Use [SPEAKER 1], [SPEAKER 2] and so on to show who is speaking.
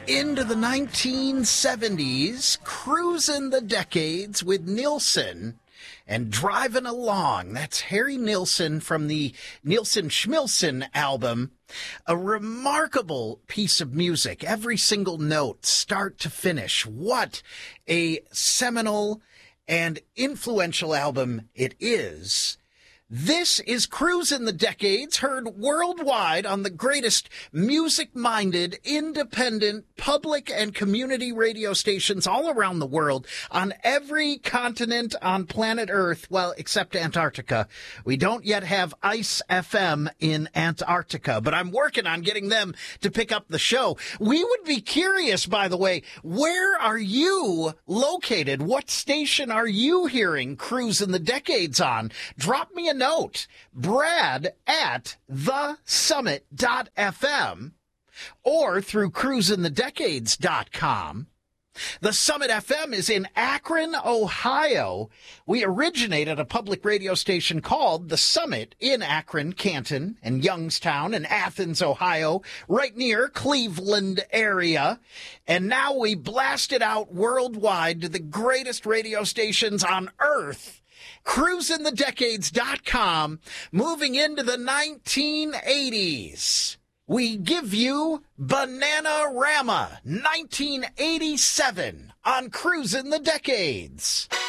[SPEAKER 1] Into the 1970s, cruising the decades with Nilsson and driving along. That's Harry Nilsson from the Nilsson Schmilsson album. A remarkable piece of music. Every single note, start to finish. What a seminal and influential album it is. This is Cruisin' the Decades, heard worldwide on the greatest music-minded, independent, public and community radio stations all around the world, on every continent on planet Earth, well, except Antarctica. We don't yet have Ice FM in Antarctica, but I'm working on getting them to pick up the show. We would be curious, by the way, where are you located? What station are you hearing Cruisin' the Decades on? Drop me a note, Brad at thesummit.fm or through cruisinthedecades.com. The Summit FM is in Akron, Ohio. We originate at a public radio station called The Summit in Akron, Canton, and Youngstown and Athens, Ohio, right near Cleveland area. And now we blast it out worldwide to the greatest radio stations on Earth. Cruisinthedecades.com, moving into the 1980s. We give you Bananarama, 1987, on Cruisin' the Decades.